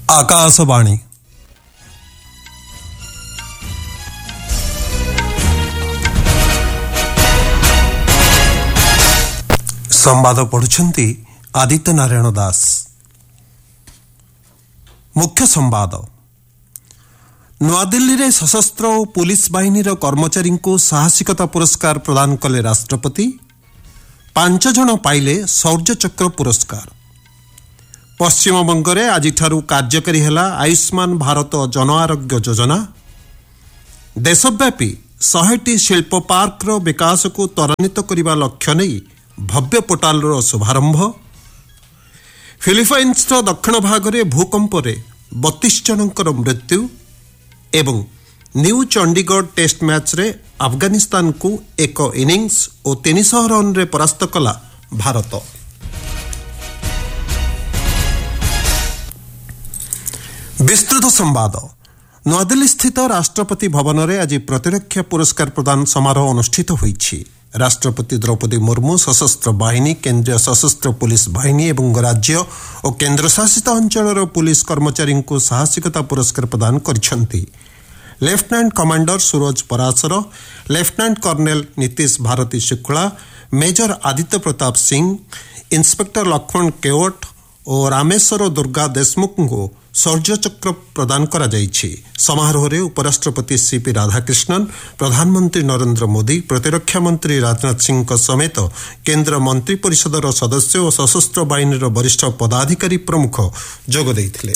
आकाशवाणी संवाद पढ़ुछंती आदित्य नारायण दास। मुख्य संवाद। नुआदिल्ली रे सशस्त्र और पुलिस बाहिनी कर्मचारी को साहसिकता पुरस्कार प्रदान कले राष्ट्रपति। 5 जन पाइले शौर्य चक्र पुरस्कार। पश्चिम बंगरे आज कार्यकारी है आयुष्मान भारत जन आरोग्य योजना। देशव्यापी 100टी शिल्प पार्क विकास को त्वरान्वित करने लक्ष्य नहीं भव्य पोर्टाल शुभारंभ। फिलिपाइन्स दक्षिण भाग में भूकंप 32 जनकर मृत्यु एवं न्यू चंडीगढ़ टेस्ट मैच रे अफगानिस्तान को एक इनिंग्स और 300 रन रे परास्त कला भारत। विस्तृत संवाद। नुआदिल्ली स्थित राष्ट्रपति भवन में आज प्रतिरक्षा पुरस्कार प्रदान समारोह अनुष्ठित होईछि। राष्ट्रपति द्रौपदी मुर्मू सशस्त्र बाहिनी, केंद्रीय सशस्त्र पुलिस बाहिनी एवं राज्य और केन्द्रशासित अंचल पुलिस कर्मचारी को साहसिकता पुरस्कार प्रदान करिसेंति। लेफ्टिनेंट कमांडर सूरज Parashar, lieutenant kernel Nitish Bharti Shukla, major Aditya Pratap Singh, inspector Lakshman केवट और रामेश्वर दुर्गा देशमुख को शौर्य चक्र प्रदान करा जाइछि। समारोह रे उपराष्ट्रपति सीपी राधाकृष्णन, प्रधानमंत्री नरेंद्र मोदी, प्रतिरक्षा मंत्री राजनाथ सिंह समेत केंद्र मंत्री परिषदर सदस्य और सशस्त्र बाहिनी वरिष्ठ पदाधिकारी प्रमुख जोग देइथिले।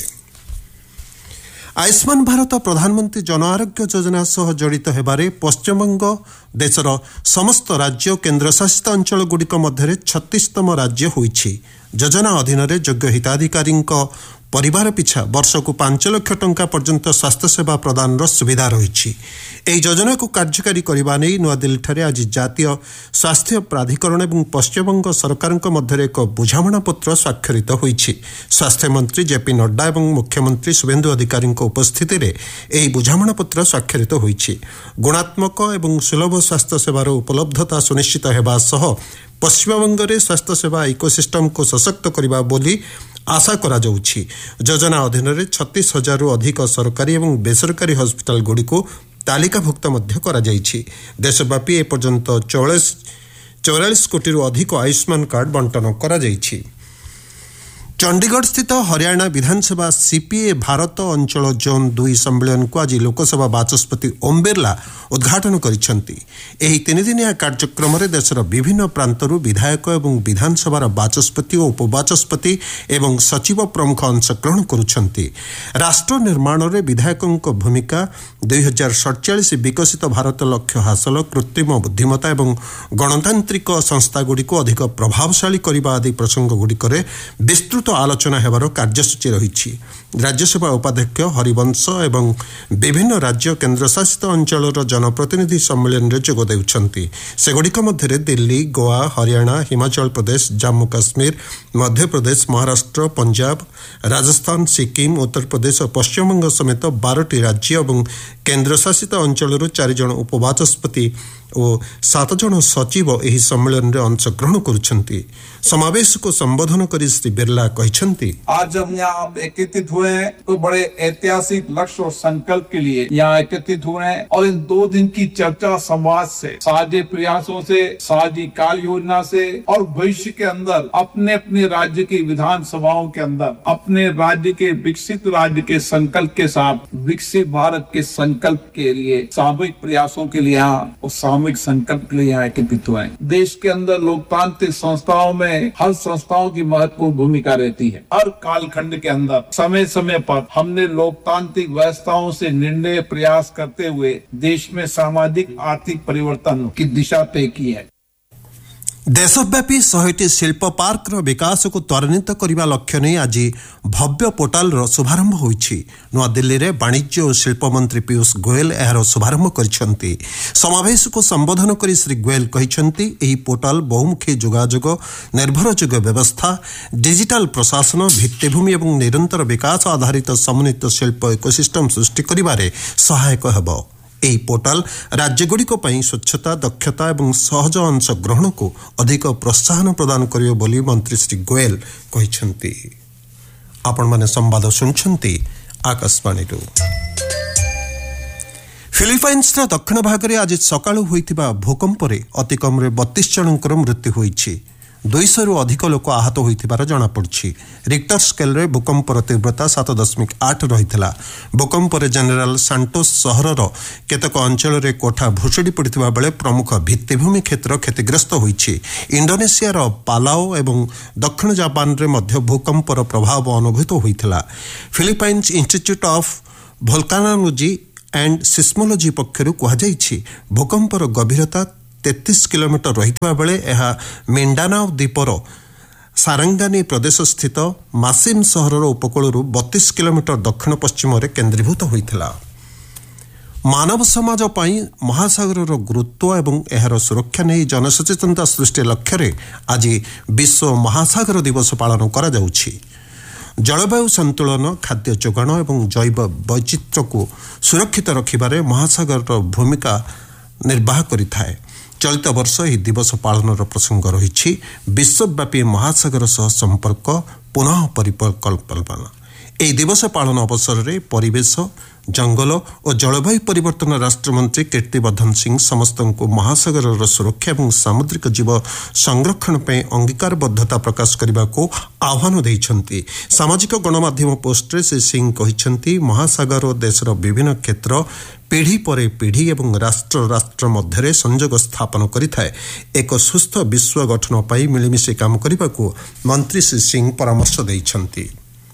आयुष्मान भारत प्रधानमंत्री जन आरोग्य योजना सह जड़ित हेबारे पश्चिमबंग देशर समस्त राज्य और केन्द्रशासित अंचल गुड़िक मध्य 36तम राज्य होइछि। योजना अधीन योग्य हिताधिकारी परिवार पिछा वर्ष को 5 लाख टंका पर्यंत स्वास्थ्य सेवा प्रदान सुविधा रही। यह योजना को कार्यकारी करने नहीं नुआदिल्ली आज जातीय स्वास्थ्य प्राधिकरण और पश्चिमबंग सरकार मध्य एक बुझामणा पत्र स्वाक्षरित होईछि। स्वास्थ्य मंत्री जेपी नड्डा और मुख्यमंत्री शुभेन्दु अधिकारी उपस्थिति में यह बुझामणा पत्र स्वाक्षरित होईछि। गुणात्मक और सुलभ स्वास्थ्य सेवार उपलब्धता सुनिश्चित होगा सह पश्चिमबंग में स्वास्थ्य सेवा इकोसिस्टम को सशक्त करने बोली आशा करा जाउछि। योजना अधीन 36,000 अधिक सरकारी और बेसरकारी हस्पिटाल गुड़ी को तालिकाभुक्त मध्य करा जाइछि। देशव्यापी एपर्यंत 44 कोटी अधिक आयुष्मान कार्ड बंटन करा जाइछि। चंडीगढ़ स्थित हरियाणा विधानसभा सीपीए भारत अंचल जोन 2 सम्मेलन को आज लोकसभा बाचस्पति ओम बिरला उद्घाटन करिसेंति। एही 3 दिनिया कार्यक्रम में देशर विभिन्न प्रांतरू विधायक एवं विधानसभार बाचस्पति और उपबाचस्पति एवं सचिव प्रमुख अंशग्रहण करुछंती। राष्ट्र निर्माण में विधायकों भूमिका, 2047 विकसित भारत लक्ष्य हासिल, कृत्रिम बुद्धिमत्ता एवं गणतांत्रिक संस्थागुड़ी को अधिक प्रभावशाली करने आदि प्रसंग गुड़िक विस्तृत आलोचना हेबार कार्यसूची रही। राज्यसभा उपाध्यक्ष हरिवंश एवं विभिन्न राज्य केन्द्रशासित अंचल जनप्रतिनिधि सम्मेलन में जोग देउछंती। सेगुड़िक मध्य दिल्ली, गोवा, हरियाणा, हिमाचल प्रदेश, जम्मू काश्मीर, मध्य प्रदेश, महाराष्ट्र, पंजाब, राजस्थान, सिक्किम, उत्तर प्रदेश और पश्चिमबंग समेत 12टी राज्य और केन्द्रशासित अंचल 4 जन उपबाचस्पति और 7 जन सचिव एही सम्मेलन में अंशग्रहण करुछंती। समावेश को संबोधन कर श्री बिरला कहछंती, आज हम यहाँ एकत्रित हुए हैं तो बड़े ऐतिहासिक लक्ष्य और संकल्प के लिए यहाँ एकत्रित हुए हैं और इन 2 दिन की चर्चा संवाद से, साझे प्रयासों से, साझी कार्य योजना से और भविष्य के अंदर अपने अपने राज्य की विधानसभाओं के अंदर अपने राज्य के विकसित राज्य के संकल्प के साथ विकसित भारत के संकल्प के लिए सामूहिक प्रयासों के लिए यहाँ और सामूहिक संकल्प के लिए यहाँ एकत्रित हुए हैं। देश के अंदर लोकतांत्रिक संस्थाओं में हर संस्थाओं की महत्वपूर्ण भूमिका रहती है। हर कालखंड के अंदर समय समय पर हमने लोकतांत्रिक व्यवस्थाओं से निर्णय प्रयास करते हुए देश में सामाजिक आर्थिक परिवर्तन की दिशा तय की है। देशव्यापी 100टी शिल्प पार्क विकास को त्वरान्वित करने लक्ष्य नहीं आज भव्य पोर्टाल शुभारंभ होईछि। नुआदिल्ली रे वाणिज्य और शिल्प मंत्री पीयूष गोयल यार शुभारंभ करिसेंति। समावेश को संबोधन कर श्री गोयल कहिसेंति एही पोर्टाल बहुमुखी जोगाजोग, निर्भरयोग्य व्यवस्था, डिजिटल प्रशासन, भित्तिभूमि और निरंतर विकास आधारित समन्वित शिल्प इकोसिस्टम सृष्टि करिबारे सहायक हेबो। ଏହି ପୋର୍ଟାଲ ରାଜ୍ୟଗୁଡ଼ିକ ପାଇଁ ସ୍ୱଚ୍ଛତା, ଦକ୍ଷତା ଏବଂ ସହଜ ଅଂଶଗ୍ରହଣକୁ ଅଧିକ ପ୍ରୋତ୍ସାହନ ପ୍ରଦାନ କରିବ ବୋଲି ମନ୍ତ୍ରୀ ଶ୍ରୀ ଗୋଏଲ କହିଛନ୍ତି। आपण माने संवाद सुनछंती आकाशवाणी। फिलिपाइन्सर दक्षिण भाग में आज सकाळु होइतिबा भूकंपरे अति कम 32 जनकर मृत्यु होइछि। 200 रु अधिक लोक आहत होइतिबार जणा पड़छि। रिक्टर स्केल रे भूकंपर तीव्रता 7.8 रहितला। भूकंपरे जनरल सांटोस सहरर केतक अंचल रे कोठा भुसुडी पड़िथिबा बेले प्रमुख भित्तिभूमि क्षेत्र क्षतिग्रस्त होइछि। इंडोनेशियार पालाओ एवं दक्षिण जापान रे मध्य भूकंपर प्रभाव अनुभूत होइतिला। Philippines institute of वोल्कानोलॉजी and seismology पक्षरु कुहाଯାଇଛି भूकंपर गभीरता 33 kilometre रहितबा बेले एहा मिंडानाओ द्वीपर सारंगानी प्रदेश स्थित मासिम सहरर उपकूलरू 32 किलोमीटर दक्षिण पश्चिम रे केंद्रीभूत होइथिला। मानव समाज पई महासागरर गुरुत्व एवं एहार सुरक्षा नै जनसचेतनता सृष्टि लक्ष्य आज विश्व महासागर दिवस पालन करा जाउछि। जलवायु संतुलन, खाद्य जोगाण एवं जैव वैचित्र्य को सुरक्षित रखिबारे महासागर भूमिका निर्वाह करिथाए। चलित वर्ष यह दिवस पालन प्रसंग रही विश्वव्यापी महासागर सह संपर्क पुनः परिकल्पना। यह दिवस पालन अवसर में परिवेश, जंगल और जलवायु परिवर्तन राष्ट्रमंत्री कीर्तिवर्धन सिंह समस्त को महासागर सुरक्षा और सामुद्रिक जीव संरक्षण पर अंगीकारबद्धता प्रकाश करने को आह्वान देइछन्ति। सामाजिक गणमाध्यम पोस्ट से सिंह कहिछन्ति महासागर और देशर विभिन्न क्षेत्र पीढ़ी पर पीढ़ी एवं राष्ट्र राष्ट्र मध्य संयोग स्थापन करिथाए। एक सुस्थ विश्व गठन पाई मिलिमिशि काम करने को मंत्री श्री सिंह परामर्श देइछन्ति।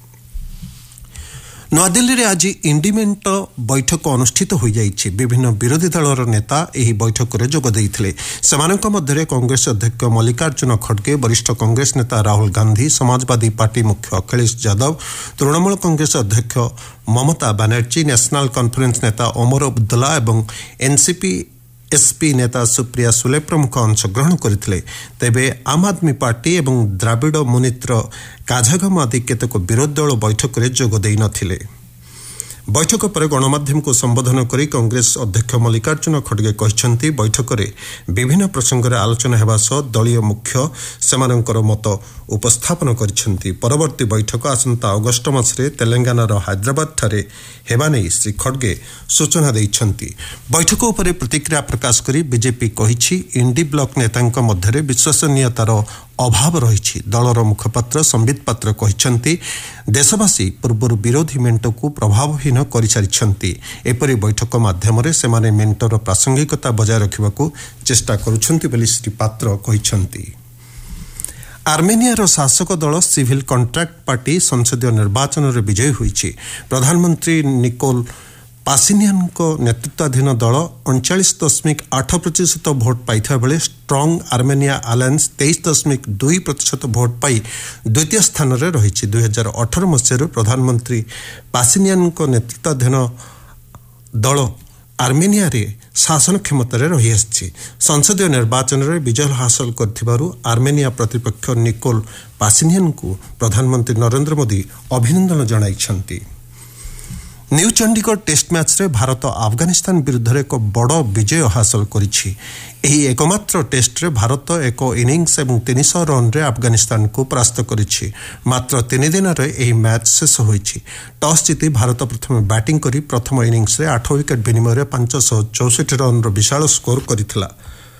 नवादिल्ली रे आज इंडिमेंट बैठक अनुष्ठित हो जाइछि। विभिन्न विरोधी दलर नेता एही बैठक रे जोग दैथिले। सेमानक मध्यरे कांग्रेस अध्यक्ष मल्लिकार्जुन खड़गे, वरिष्ठ कांग्रेस नेता राहुल गांधी, समाजवादी पार्टी मुख्य अखिलेश यादव, तृणमूल कांग्रेस अध्यक्ष ममता बनर्जी, नेशनल कॉन्फ्रेंस नेता ओमर अब्दुल्ला एवं एनसीपी एसपी नेता सुप्रिया सुले प्रमुख अंशग्रहण करथिले। तेबे आम आदमी पार्टी एवं द्राविड़ मुनेत्र काझागम आदि केतक विरोधी दल बैठक में जोग देई नथिले। बैठक पर गणमाध्यम को संबोधन करी कांग्रेस अध्यक्ष मल्लिकार्जुन खड़गे कहिछन्ति बैठक में विभिन्न प्रसंग रे आलोचना हेबा सह दलीय मुख्य सेमानकर मत उपस्थापन करिछन्ति। परवर्ती बैठक आसंता अगस्ट मासरे तेलंगानार हैदराबाद ठारे हेबा नै श्री खड़गे सूचना दैछन्ति। बैठक उपर प्रतिक्रिया प्रकाश करी बीजेपी कहिछि इंडी ब्लॉक नेतांक मध्यरे विश्वसनीयतार अभाव रही। दलर मुखपात्र संबित पात्र कहिछन्ति देशवासी पूर्व विरोधी मेंट को प्रभावहीन कर सारी। एपरी बैठक माध्यम से मेंटर प्रासंगिकता बजाय रखा चेष्टा करुछन्ति बोली श्री पात्र कहिछन्ति। आर्मेनियार शासक दल सिविल कॉन्ट्रैक्ट पार्टी संसदीय निर्वाचन में विजयी होइछि। प्रधानमंत्री निकोल पासिनियान को नेतृत्वाधीन दल 39.8% भोट पाइथा बेले स्ट्रंग आर्मेनिया अलायंस 23.2% भोट पाई द्वितीय स्थान में रही। 2018 मसीह प्रधानमंत्री पासिनियान को नेतृत्वाधीन दल आर्मेनिया रे शासन क्षमता रही आसी। संसदीय निर्वाचन में विजय हासिल कर आर्मेनिया प्रतिपक्ष निकोल पासिनियान को प्रधानमंत्री नरेंद्र मोदी अभिनंदन जणाइछन्ति। न्यू चंडीगढ़ टेस्ट मैच रे भारत अफगानिस्तान विरुद्ध एक बड़ विजय हासिल करिछि। एही एकमात्र टेस्ट रे भारत एक इनिंग्स एवं 300 रन रे अफगानिस्तान को परास्त करिछि। मात्र 3 दिन रे एही मैच शेष होइछि। टॉस जीति भारत प्रथम बैटिंग करी प्रथम इनिंग्स रे 8 विकेट विनिमय रे 564 रन रो विशाल स्कोर करिथिला।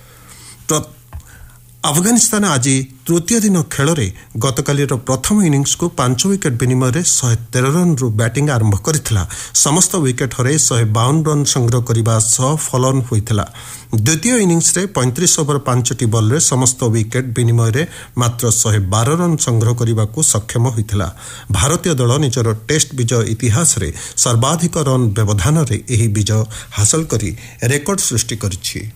अफगानिस्तान आज तृतीय दिन खेल रे गतकालीर प्रथम इनिंग्स को 5 विकेट विनिमय रे 113 रन रु बैटिंग आरंभ करिथिला। समस्त विकेट हरे 152 रन संग्रह करने सह फलन होइथिला। द्वितीय इनिंग्स रे 35 ओवर 5 बॉल रे समस्त विकेट विनिमय रे मात्र 112 रन संग्रह करने को सक्षम होइथिला। भारतीय दल निजर टेस्ट विजय इतिहास रे सर्वाधिक रन व्यवधान रे एही विजय हासिल करी रेकर्ड सृष्टि करिछि।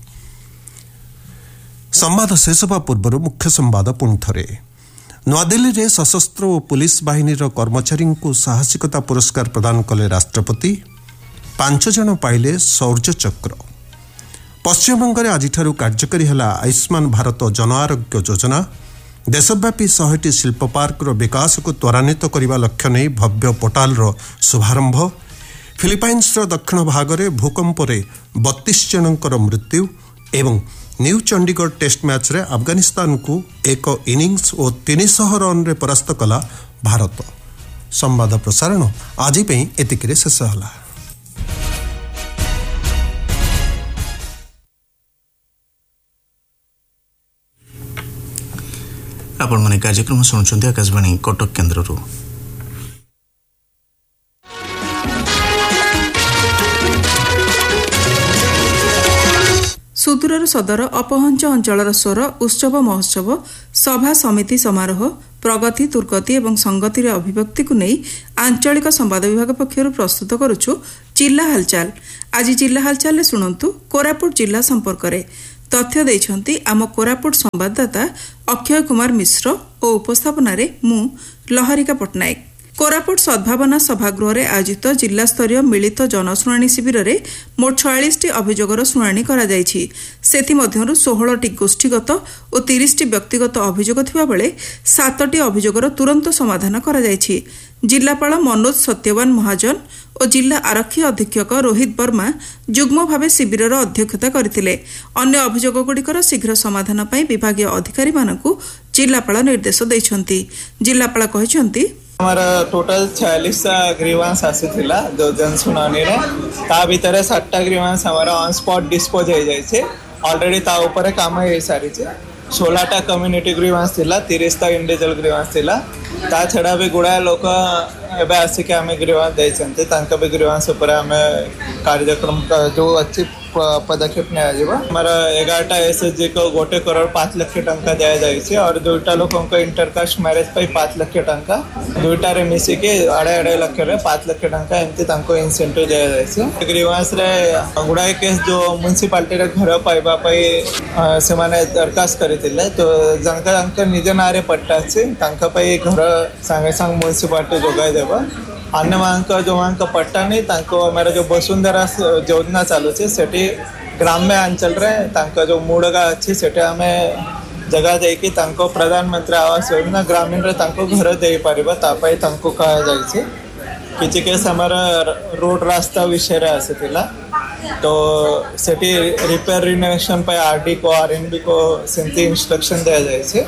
संवाद शेष होगा पूर्व मुख्य संवाद पुणी थे। नवादिल्ली रे सशस्त्र और पुलिस बाहिनी कर्मचारी को साहसिकता पुरस्कार प्रदान कले राष्ट्रपति। 5 जन पाइले शौर्य चक्र। पश्चिमबंग में आज कार्यकारी है आयुष्मान भारत जन आरोग्य योजना। देशव्यापी 100टी शिल्प पार्क विकास को त्वरान्वित करने लक्ष्य नहीं भव्य पोर्टाल शुभारंभ। फिलिपाइन्स दक्षिण भाग में भूकंप 32 जनकर मृत्यु एवं न्यू चंडीगढ़ टेस्ट मैच रे अफगानिस्तान को एक इनिंग्स और 300 रन रे परास्त कला भारत। ସମ୍ବାଦ ପ୍ରସାରଣ ଆଜି ପାଇଁ ଏତିକିରେ ଶେଷ ହେଲା। ଆପଣମାନେ କାର୍ଯ୍ୟକ୍ରମ ଶୁଣୁଛନ୍ତି ଆକାଶବାଣୀ କଟକ କେନ୍ଦ୍ରରୁ। ସୁଦୂରର ସଦର ଅପହଞ୍ଚ ଅଞ୍ଚଳର ସ୍ୱର ଉତ୍ସବ ମହୋତ୍ସବ ସଭା ସମିତି ସମାରୋହ ପ୍ରଗତି ଦୁର୍ଗତି ଏବଂ ସଂଗତିର ଅଭିବ୍ୟକ୍ତିକୁ ନେଇ ଆଞ୍ଚଳିକ ସମ୍ବାଦ ବିଭାଗ ପକ୍ଷରୁ ପ୍ରସ୍ତୁତ କରୁଛୁ ଜିଲ୍ଲା ହାଲଚାଲ। ଆଜି ଜିଲ୍ଲା ହାଲଚାଲରେ ଶୁଣନ୍ତୁ କୋରାପୁଟ ଜିଲ୍ଲା ସମ୍ପର୍କରେ। ତଥ୍ୟ ଦେଇଛନ୍ତି ଆମ କୋରାପୁଟ ସମ୍ବାଦଦାତା ଅକ୍ଷୟ କୁମାର ମିଶ୍ର ଓ ଉପସ୍ଥାପନାରେ ମୁଁ ଲହରିକା ପଟ୍ଟନାୟକ। କୋରାପୁଟ ସଦ୍ଭାବନା ସଭାଗୃହରେ ଆୟୋଜିତ ଜିଲ୍ଲାସ୍ତରୀୟ ମିଳିତ ଜନଶୁଣାଣି ଶିବିରରେ ମୋଟ 46ଟି ଅଭିଯୋଗର ଶୁଣାଣି କରାଯାଇଛି। ସେଥିମଧ୍ୟରୁ 16ଟି ଗୋଷ୍ଠୀଗତ ଓ 30ଟି ବ୍ୟକ୍ତିଗତ ଅଭିଯୋଗ ଥିବାବେଳେ 7ଟି ଅଭିଯୋଗର ତୁରନ୍ତ ସମାଧାନ କରାଯାଇଛି। ଜିଲ୍ଲାପାଳ ମନୋଜ ସତ୍ୟବାନ ମହାଜନ ଓ ଜିଲ୍ଲା ଆରକ୍ଷୀ ଅଧୀକ୍ଷକ ରୋହିତ ବର୍ମା ଯୁଗ୍ମ ଭାବେ ଶିବିରର ଅଧ୍ୟକ୍ଷତା କରିଥିଲେ। ଅନ୍ୟ ଅଭିଯୋଗଗୁଡ଼ିକର ଶୀଘ୍ର ସମାଧାନ ପାଇଁ ବିଭାଗୀୟ ଅଧିକାରୀମାନଙ୍କୁ ଜିଲ୍ଲାପାଳ ନିର୍ଦ୍ଦେଶ ଦେଇଛନ୍ତି। ଜିଲ୍ଲାପାଳ କହିଛନ୍ତି हमारा टोटल 46 ग्रीवांस आसीथिला जो जनसुनानी रे ता भीतर 7टा ग्रीवांस हमारा ऑन स्पॉट डिस्पोज हो जाय छे। ऑलरेडी ता ऊपर काम हे सारी छे। 16टा कम्युनिटी ग्रीवांस थिला 30टा इंडिविजुअल ग्रीवांस थिला। ता छडा भी गुडा लोक एबे आसी के हमें ग्रीवांस दै छन्ते तांका भी ग्रीवांस ऊपर हमें कार्यक्रम का जो अच्छी पदक्षेप ने आजीबा। हमारा 11टा एसएसजी को 1 करोड़ 5 लाख टंका दिया जाय छे और 2टा लोगों को इंटरकास्ट मैरिज पे 5 लाख टंका 2टा रे मिसी के 2.5 लाख रे 5 लाख टंका एंती तांको इंसेंटिव दिया जाय छे। ग्रीवांस रे गुडाई केस जो म्युनिसिपालिटी रे घर पाइबा पई से माने दरखास्त करितिले तो जंका निज नारे पट्टा छे तांका पई घर संगे संग म्युनिसिपालिटी जोगाई देबा। अन्य मांक जो मांक पट्टा नहीं तांको हमारा जो वसुंधरा योजना चालू छे सेठी ग्राम्य अंचल रे तांका जो मूडगा अछि सेटा हमें जगह दे कि तांको प्रधानमंत्री आवास योजना ग्रामीण रे तांको घर दे परिबा तापई तांको कहा जाय छे। किछि केस हमारा रोड रास्ता विषय रे आसीतिला तो सेठी रिपेयर रिनोवेशन पे आरडी को आरएनबी को सेंती इंस्ट्रक्शन दिया जाय छे।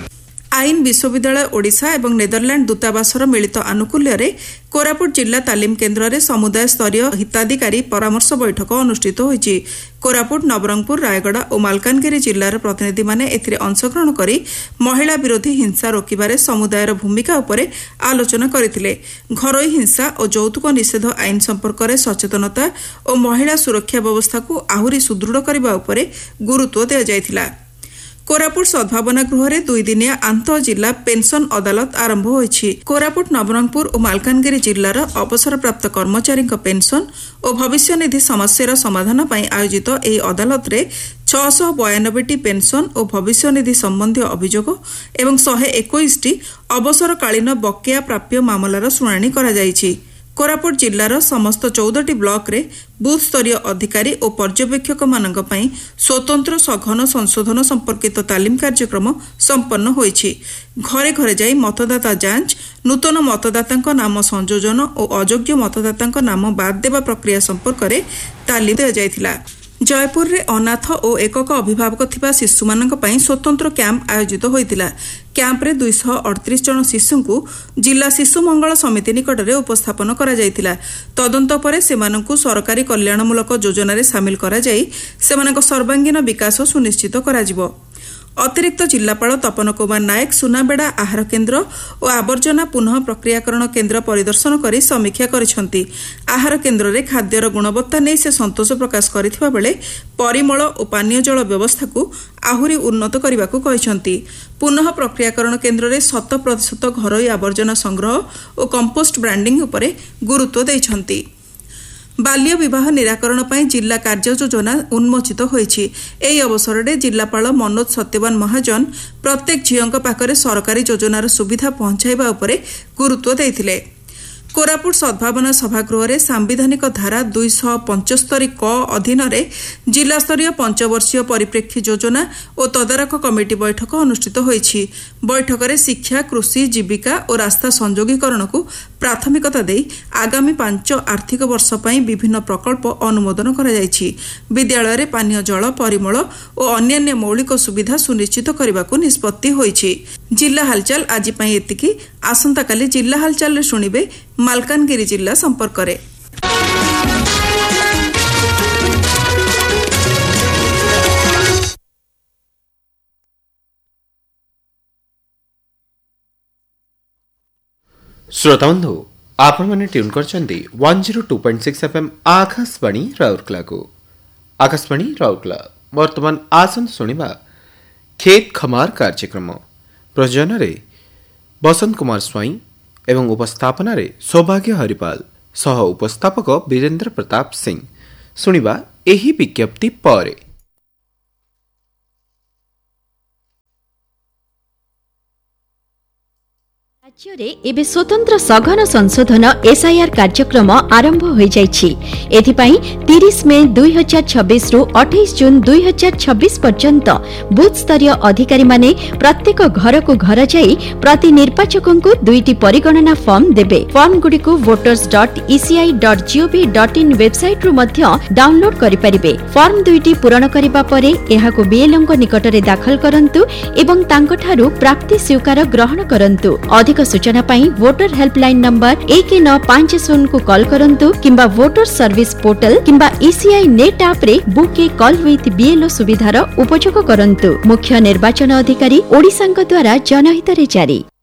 आईन विश्वविद्यालय ओडिशा एवं नेदरलैंड दूतावासर मिलित आनुकूल्य कोरापुट जिला तालीम केन्द्र में समुदाय स्तरीय हिताधिकारी परामर्श बैठक अनुष्ठित होईछि। कोरापुट नवरंगपुर रायगड़ा और मालकानगिरी जिलार प्रतिनिधि माने एथिरे अंशग्रहण करी महिला विरोधी हिंसा रोकिबारे समुदायर भूमिका उपरे आलोचना करथिले। घरोई हिंसा और यौतुक निषेध आईन संपर्क में सचेतनता और महिला सुरक्षा व्यवस्था को आहुरी सुदृढ़ करबा उपरे गुरुत्व दिया जायथिला। कोरापुट सद्भावना गृह में 2 दिनिया आंत जिला पेंशन अदालत आरंभ होईछि। कोरापुट नवरंगपुर और मालकानगिरी जिलार अवसरप्राप्त कर्मचारी पेंशन और भविष्य निधि समस्या समाधान पर आयोजित यह अदालत रे 692टी पेंशन और भविष्य निधि संबंधी अभियोग एवं 121टी अवसरकालीन बकेया प्राप्य मामलार शुणाणी करा जायछि। कोरापुट जिलार समस्त 14टी ब्लॉक रे बूथ स्तरीय अधिकारी और पर्यवेक्षक मानक पई स्वतंत्र सघन संशोधन संपर्कित तालीम कार्यक्रम संपन्न होईछि। घरे घरे जाई मतदाता जांच, नूतन मतदातांक नाम संयोजन और अयोग्य मतदातांक नाम बाद देवा प्रक्रिया संपर्क में तालीम दिया जायथिला। जयपुर रे अनाथ और एकक अभिभावक थिबा शिशु मानक पई स्वतंत्र कैंप आयोजित होइतिला। कैंप रे 238 जन शिशु को जिला शिशु मंगल समिति निकट में उपस्थापन करा जायतिला। तदंत परे सेमानंकु सरकारी कल्याणमूलक योजना रे शामिल करा जाई सेमानक सर्वांगीन विकास सुनिश्चित करा जिवो। अतिरिक्त जिलापाल तपन कुमार नायक सुनाबेड़ा आहार केन्द्र और आवर्जना पुनः प्रक्रियाकरण केन्द्र परिदर्शन कर समीक्षा करिसेंति। आहार केन्द्र में खाद्यर गुणवत्ता नहीं से संतोष प्रकाश करथिबा बेले परिमल और पानीय जल व्यवस्था को आहुरी उन्नत करने को कहिसेंति। पुनः प्रक्रियाकरण केन्द्र में 100% घरोई आवर्जना संग्रह और कंपोस्ट ब्रांडिंग उपरे गुरुत्व दैछंति। बाल्य विवाह निराकरण पर जिला कार्य योजना उन्मोचित होईछि। एही अवसर में जिलापाल मनोज सत्यवान महाजन प्रत्येक झीओं पाखरे सरकारी योजनार सुविधा पहुंचाइबा उपरे गुरुत्व देइथिले। कोरापुट सद्भावना सभागृह में सांविधानिक धारा 275 क अधीन जिला स्तरीय 5 वर्षीय परिप्रेक्षी योजना और तदारख कमिटी बैठक अनुष्ठित होईछि। बैठक में शिक्षा, कृषि, जीविका और रास्ता संयोगीकरण को ପ୍ରାଥମିକତା ଦେଇ ଆଗାମୀ 5 ଆର୍ଥିକ ବର୍ଷ ପାଇଁ ବିଭିନ୍ନ ପ୍ରକଳ୍ପ ଅନୁମୋଦନ କରାଯାଇଛି। ବିଦ୍ୟାଳୟରେ ପାନୀୟ ଜଳ, ପରିମଳ ଓ ଅନ୍ୟାନ୍ୟ ମୌଳିକ ସୁବିଧା ସୁନିଶ୍ଚିତ କରିବାକୁ ନିଷ୍ପତ୍ତି ହୋଇଛି। ଜିଲ୍ଲା ହାଲଚାଲ ଆଜି ପାଇଁ ଏତିକି। ଆସନ୍ତାକାଲି ଜିଲ୍ଲା ହାଲଚାଲରେ ଶୁଣିବେ ମାଲକାନଗିରି ଜିଲ୍ଲା ସମ୍ପର୍କରେ। श्रोताबंधु आपण मैंने ट्यून कर 102.6 FM आकाशवाणी राउरकेला को। आकाशवाणी राउरकेला वर्तमान आसन सुनिबा खेत खमार कार्यक्रम प्रयोजन रे बसंत कुमार स्वाई एवं उपस्थापन रे सौभाग्य हरिपाल सह उपस्थापक वीरेंद्र प्रताप सिंह। सुनिबा एही विज्ञप्ति पर राज्य एबे स्वतंत्र सघन संशोधन एसआईआर कार्यक्रम आरंभ हो जाइछि। एथिपाई 30 मई 2026 रु 28 जून 2026 पर्यंत बूथ स्तरीय अधिकारी माने प्रत्येक घर को घर जाई प्रति निर्वाचक को 2टी परिगणना फॉर्म देबे। फॉर्म गुडी को voters.eci.gov.in वेबसाइट रु मध्य डाउनलोड करि परिबे। फॉर्म 2टी पूरण करिबा परे एहाको बीएलओ निकट रे दाखल करंतु एवं तांकठारु प्राप्ति स्वीकार ग्रहण करंतु। अधिक सूचना पाई वोटर हेल्पलाइन नंबर 1950 को कॉल करंतु किंबा वोटर सर्विस पोर्टल किंबा ईसीआई नेट ऐप रे book A call with BLO सुविधार उपयोग करंतु। मुख्य निर्वाचन अधिकारी ओडिशांक द्वारा जनहित रे जारी।